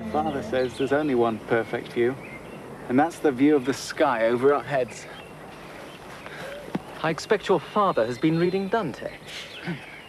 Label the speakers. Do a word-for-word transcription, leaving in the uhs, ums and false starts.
Speaker 1: Father says there's only one perfect view, and that's the view of the sky over our heads.
Speaker 2: I expect your father has been reading Dante.